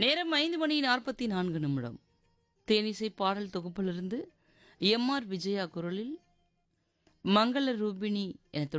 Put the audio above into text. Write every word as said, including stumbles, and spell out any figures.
நேரம் ஐந்து மணி நாற்பத்தி நான்கு நிமிடம். தேனிசை பாடல் தொகுப்பிலிருந்து எம் ஆர் விஜயா குரலில் மங்கள ரூபிணி என